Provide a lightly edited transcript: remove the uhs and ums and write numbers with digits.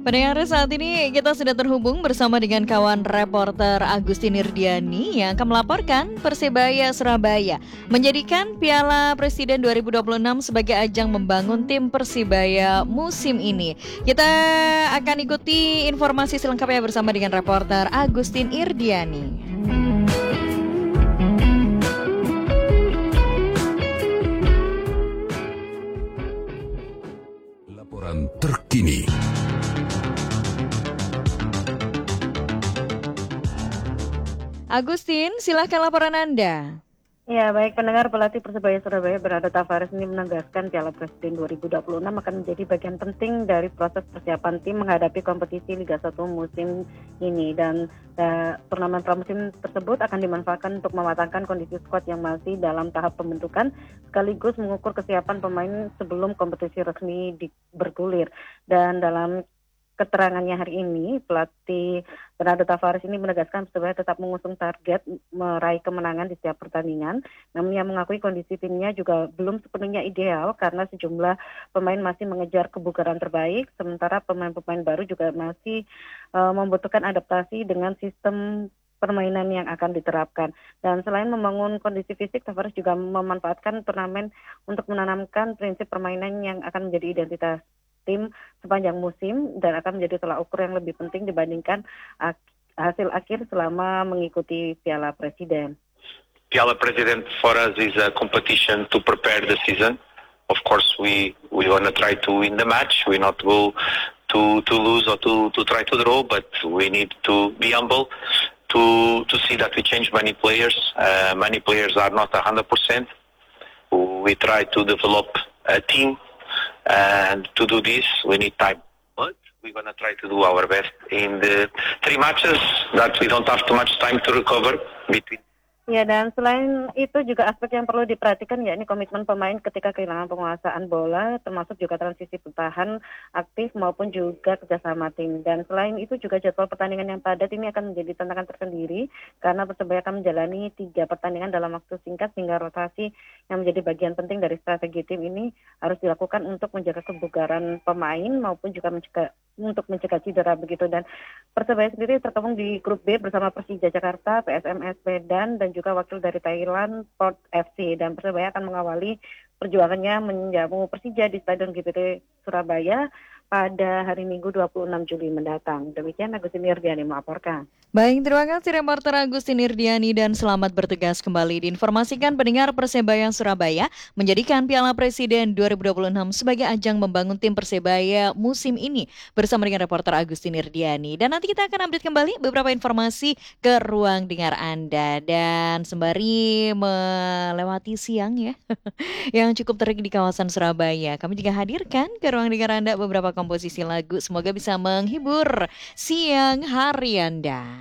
Pendengar, saat ini kita sudah terhubung bersama dengan kawan reporter Agustin Irdiani yang akan melaporkan Persebaya Surabaya menjadikan Piala Presiden 2026 sebagai ajang membangun tim Persibaya musim ini. Kita akan ikuti informasi selengkapnya bersama dengan reporter Agustin Irdiani. Laporan terkini. Agustin, silahkan laporan Anda. Ya, baik pendengar, pelatih Persebaya Surabaya Bernardo Tavares ini menegaskan Piala Presiden 2026 akan menjadi bagian penting dari proses persiapan tim menghadapi kompetisi Liga 1 musim ini, dan turnamen pramusim tersebut akan dimanfaatkan untuk mematangkan kondisi skuad yang masih dalam tahap pembentukan sekaligus mengukur kesiapan pemain sebelum kompetisi resmi bergulir. Dan dalam keterangannya hari ini, pelatih Bernardo Tavares ini menegaskan Persebaya tetap mengusung target meraih kemenangan di setiap pertandingan. Namun ia mengakui kondisi timnya juga belum sepenuhnya ideal karena sejumlah pemain masih mengejar kebugaran terbaik, sementara pemain-pemain baru juga masih membutuhkan adaptasi dengan sistem permainan yang akan diterapkan. Dan selain membangun kondisi fisik, Tavares juga memanfaatkan turnamen untuk menanamkan prinsip permainan yang akan menjadi identitas tim sepanjang musim dan akan menjadi tolak ukur yang lebih penting dibandingkan hasil akhir selama mengikuti Piala Presiden. Piala Presiden for us is a competition to prepare the season. Of course, we want to try to win the match. We not go to lose or to try to draw, but we need to be humble to see that we change many players. Many players are not 100%. We try to develop a team. And to do this, we need time. But we're going to try to do our best in the 3 matches that we don't have too much time to recover between. Ya, dan selain itu juga aspek yang perlu diperhatikan yakni komitmen pemain ketika kehilangan penguasaan bola, termasuk juga transisi bertahan aktif maupun juga kerjasama tim. Dan selain itu juga jadwal pertandingan yang padat ini akan menjadi tantangan tersendiri karena Persebaya akan menjalani 3 pertandingan dalam waktu singkat sehingga rotasi yang menjadi bagian penting dari strategi tim ini harus dilakukan untuk menjaga kebugaran pemain maupun juga untuk mencegah cedera begitu. Dan Persebaya sendiri tergabung di grup B bersama Persija Jakarta, PSMS Medan dan juga wakil dari Thailand Port FC, dan Persebaya akan mengawali perjuangannya menjamu Persija di Stadion GBT Surabaya pada hari Minggu 26 Juli mendatang. Demikian Agustin Irdiani melaporkan. Baik, terima kasih reporter Agustin Irdiani dan selamat bertugas kembali. Diinformasikan pendengar, Persebaya Surabaya menjadikan Piala Presiden 2026 sebagai ajang membangun tim Persebaya musim ini bersama dengan reporter Agustin Irdiani. Dan nanti kita akan update kembali beberapa informasi ke ruang dengar Anda. Dan sembari melewati siang ya yang cukup terik di kawasan Surabaya, kami juga hadirkan ke ruang dengar Anda beberapa komposisi lagu. Semoga bisa menghibur siang hari Anda.